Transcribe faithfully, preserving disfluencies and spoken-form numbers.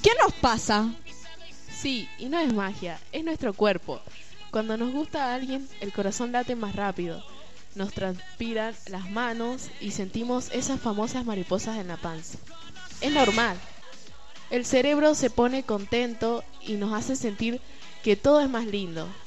¿Qué nos pasa? Sí, y no es magia, es nuestro cuerpo. Cuando nos gusta a alguien, el corazón late más rápido, nos transpiran las manos y sentimos esas famosas mariposas en la panza. Es normal. El cerebro se pone contento y nos hace sentir que todo es más lindo.